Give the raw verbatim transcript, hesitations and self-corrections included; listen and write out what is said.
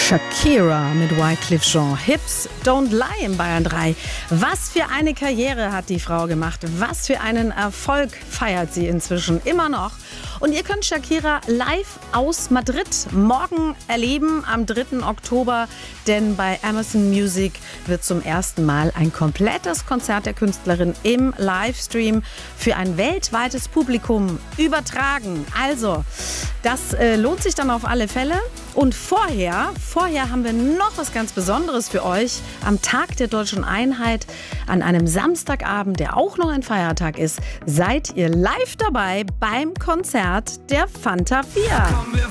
Shakira mit Wyclef Jean. Hips Don't Lie in Bayern drei. Was für eine Karriere hat die Frau gemacht. Was für einen Erfolg feiert sie inzwischen immer noch. Und ihr könnt Shakira live aus Madrid morgen erleben am dritten Oktober. Denn bei Amazon Music wird zum ersten Mal ein komplettes Konzert der Künstlerin im Livestream für ein weltweites Publikum übertragen. Also, das äh, lohnt sich dann auf alle Fälle. Und vorher, vorher haben wir noch was ganz Besonderes für euch. Am Tag der Deutschen Einheit, an einem Samstagabend, der auch noch ein Feiertag ist, seid ihr live dabei beim Konzert der Fanta vier.